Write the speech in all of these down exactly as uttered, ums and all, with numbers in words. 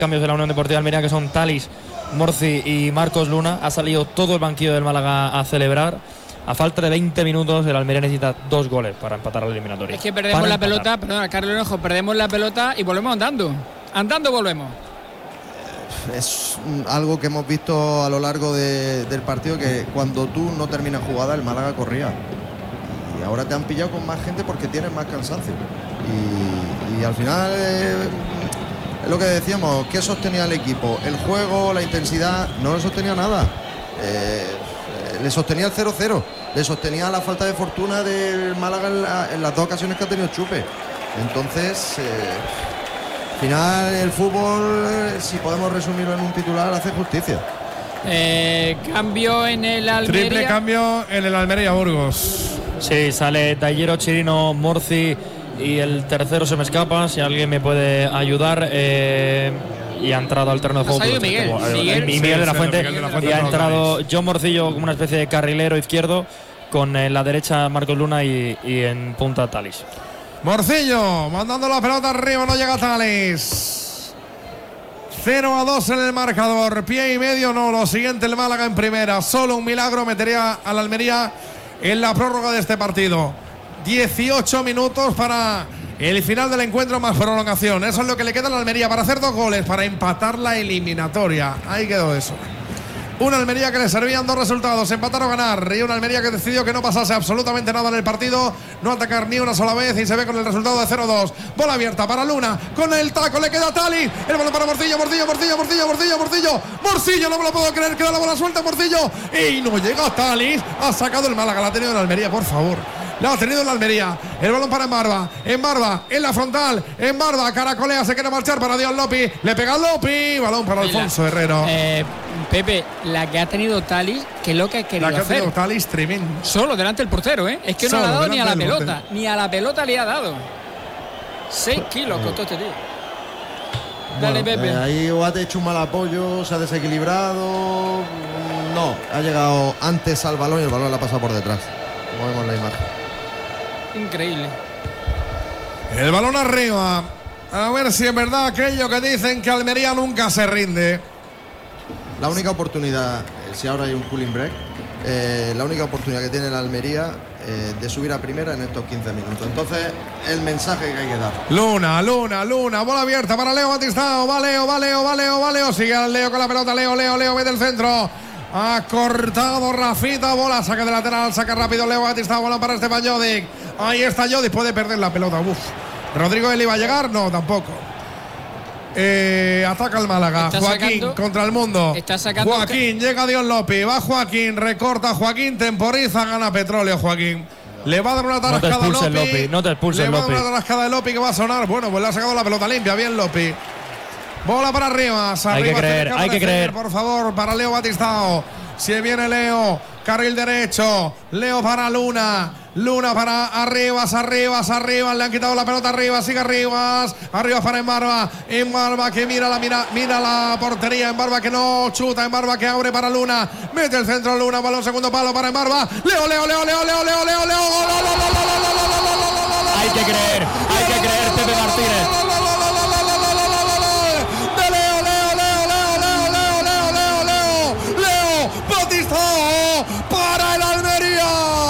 cambios de la Unión Deportiva Almería, que son Talis, Morci y Marcos Luna. Ha salido todo el banquillo del Málaga a celebrar. A falta de veinte minutos, el Almería necesita dos goles para empatar la eliminatoria. Es que perdemos para la empatar. pelota, perdón, Carlos Orejo, perdemos la pelota y volvemos andando. Andando volvemos. Es algo que hemos visto a lo largo de, del partido, que cuando tú no terminas jugada, el Málaga corría. Y ahora te han pillado con más gente porque tienes más cansancio. Y, y al final eh, es lo que decíamos, ¿qué sostenía el equipo? El juego, la intensidad, no le sostenía nada. Eh, le sostenía el cero cero, le sostenía la falta de fortuna del Málaga en, la, en las dos ocasiones que ha tenido Chupe. Entonces, eh, al final el fútbol, si podemos resumirlo en un titular, hace justicia. Eh, cambio en el Almería. Triple cambio en el Almería Burgos. Sí, sale Tallero, Chirino, Morci y el tercero se me escapa, si alguien me puede ayudar. Eh, y ha entrado al terreno de juego. Ha salido Miguel, como, eh, Miguel. Miguel, de la Sí, Fuente, Miguel de la Fuente y ha no lo entrado tenéis. John Morcillo como una especie de carrilero izquierdo, con en la derecha Marcos Luna y, y en punta Talis. Morcillo mandando la pelota arriba, no llega Talis. cero a dos en el marcador, pie y medio no, lo siguiente el Málaga en primera. Solo un milagro metería al Almería en la prórroga de este partido. dieciocho minutos para el final del encuentro más prolongación. Eso es lo que le queda a la Almería para hacer dos goles, para empatar la eliminatoria. Ahí quedó eso. Una Almería que le servían dos resultados, empatar o ganar, y una Almería que decidió que no pasase absolutamente nada en el partido, no atacar ni una sola vez, y se ve con el resultado de cero dos. Bola abierta para Luna, con el taco le queda a Tali, el balón para Morcillo, Morcillo, Morcillo, Morcillo, Morcillo, Morcillo, Morcillo, no me lo puedo creer, queda la bola suelta, Morcillo, y no llega Tali, ha sacado el Málaga, la ha tenido en Almería, por favor. La ha tenido en la Almería. El balón para Embarba. Embarba en la frontal. Embarba caracolea. Se quiere marchar para Dion Lopi. Le pega a Lopi. Balón para Alfonso Herrero. Eh, Pepe, la que ha tenido Talis, que es lo que ha querido La que ha hacer. tenido Talis, tremendo. Solo delante del portero, ¿eh? Es que no Solo le ha dado ni a la delante del pelota. portero. Ni a la pelota le ha dado. Seis kilos costó este tío. Dale, Bueno, Pepe. eh, ahí o ha hecho un mal apoyo, se ha desequilibrado. No, ha llegado antes al balón y el balón le ha pasado por detrás. Como vemos en la imagen. Increíble. El balón arriba. A ver si es verdad aquello que dicen que Almería nunca se rinde. La única oportunidad, eh, si ahora hay un cooling break, eh, la única oportunidad que tiene la Almería eh, de subir a primera en estos quince minutos. Entonces, el mensaje que hay que dar. Luna, Luna, Luna. Bola abierta para Leo Batistao. Va Leo, va Leo, va Leo, va Leo. Sigue al Leo con la pelota. Leo, Leo, Leo. Mete el centro. Ha cortado Rafita, bola, saque de lateral, saca rápido Leo Batistao, bola para Esteban Jodic. Ahí está Jodic, puede perder la pelota. Uf. Rodrigo él iba a llegar, no, tampoco. Eh, ataca el Málaga. Está Joaquín sacando, contra el mundo. Está sacando Joaquín, llega Dion Lopi, va Joaquín, recorta Joaquín, temporiza, gana Petróleo Joaquín. Le va a dar una tarascada No te expulses, Lopi. Lopi, no te expulses, Le va a dar Lopi. una tarascada de Lopi que va a sonar. Bueno, pues le ha sacado la pelota limpia, bien Lopi. Bola para arriba, Hay que creer, cercano hay que defender, creer. por favor, para Leo Batistao. Si viene Leo, carril derecho. Leo para Luna. Luna para Arribas, Arribas, Arribas. Le han quitado la pelota arriba, sigue Arribas. Arriba para Embarba. Embarba que mira la, mira, mira la portería. Embarba que no chuta. Embarba que abre para Luna. Mete el centro Luna, balón segundo palo para Embarba. Leo, Leo, Leo, Leo, Leo, Leo, Leo, Leo. Gol, gol, gol, gol, gol, gol, gol, gol, gol, gol, gol. Hay que creer, hay que creer, Pepe Martínez. Batistao para el Almería.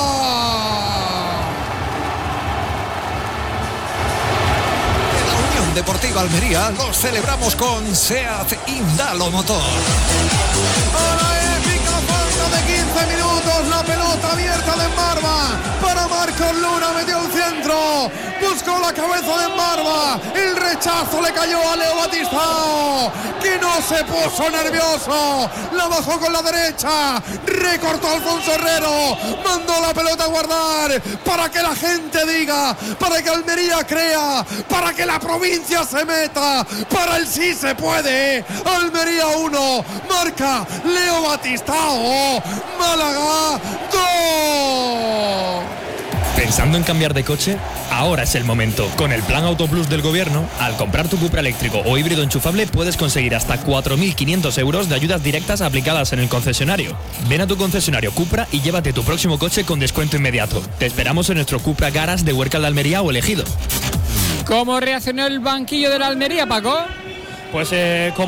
En la Unión Deportiva Almería los celebramos con SEAT Indalo Motor. A la épica falta de quince minutos, la pelota abierta de Embarba para Marcos Luna, metió el centro, buscó la cabeza de Embarba, el rechazo le cayó a Leo Batistao, que no se puso nervioso, la bajó con la derecha, recortó a Alfonso Herrero, mandó la pelota a guardar, para que la gente diga, para que Almería crea, para que la provincia se meta, para el sí se puede. Almería uno, marca Leo Batistao, Málaga dos. ¿Pensando en cambiar de coche? Ahora es el momento. Con el Plan Auto Plus del Gobierno, al comprar tu Cupra eléctrico o híbrido enchufable puedes conseguir hasta cuatro mil quinientos euros de ayudas directas aplicadas en el concesionario. Ven a tu concesionario Cupra y llévate tu próximo coche con descuento inmediato. Te esperamos en nuestro Cupra Garage de Huércal de Almería o Elegido. ¿Cómo reaccionó el banquillo de la Almería, Paco? Pues eh, como